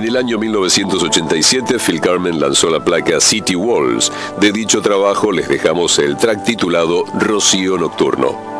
En el año 1987, Phil Carmen lanzó la placa City Walls. De dicho trabajo les dejamos el track titulado Rocío Nocturno.